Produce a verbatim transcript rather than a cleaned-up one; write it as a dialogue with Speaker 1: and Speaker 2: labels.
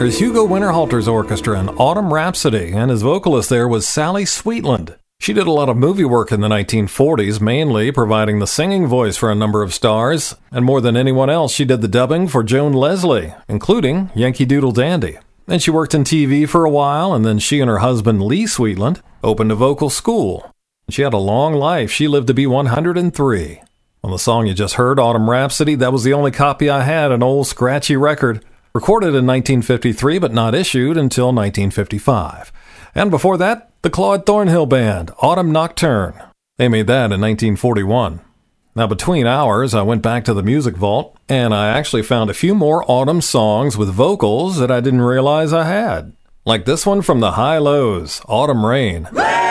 Speaker 1: Rockers' Hugo Winterhalter's orchestra in Autumn Rhapsody, and his vocalist there was Sally Sweetland. She did a lot of movie work in the nineteen forties, mainly providing the singing voice for a number of stars, and more than anyone else, she did the dubbing for Joan Leslie, including Yankee Doodle Dandy. Then she worked in T V for a while, and then she and her husband, Lee Sweetland, opened a vocal school. She had a long life. She lived to be one hundred three. On the song you just heard, Autumn Rhapsody, that was the only copy I had, an old scratchy record. Recorded in nineteen fifty-three, but not issued until nineteen fifty-five. And before that, the Claude Thornhill Band, Autumn Nocturne. They made that in nineteen forty-one. Now, between hours, I went back to the Music Vault, and I actually found a few more autumn songs with vocals that I didn't realize I had. Like this one from the High Lows, Autumn Rain.